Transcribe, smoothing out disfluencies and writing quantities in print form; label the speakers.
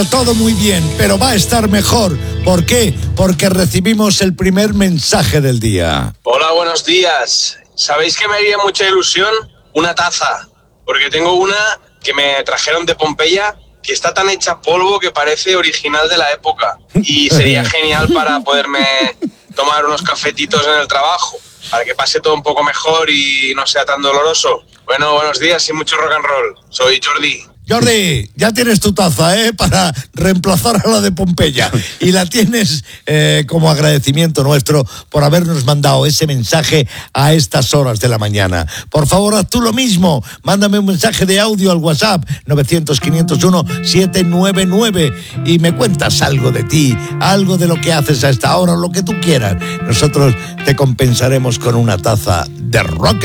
Speaker 1: Todo muy bien, pero va a estar mejor. ¿Por qué? Porque recibimos el primer mensaje del día.
Speaker 2: Hola, buenos días. ¿Sabéis que me haría mucha ilusión? Una taza. Porque tengo una que me trajeron de Pompeya que está tan hecha polvo que parece original de la época. Y sería genial para poderme tomar unos cafetitos en el trabajo, para que pase todo un poco mejor y no sea tan doloroso. Bueno, buenos días y mucho rock and roll. Soy Jordi.
Speaker 1: Jordi, ya tienes tu taza, para reemplazar a la de Pompeya. Y la tienes como agradecimiento nuestro por habernos mandado ese mensaje a estas horas de la mañana. Por favor, haz tú lo mismo. Mándame un mensaje de audio al WhatsApp 900-501-799 y me cuentas algo de ti, algo de lo que haces a esta hora, lo que tú quieras. Nosotros te compensaremos con una taza de rock.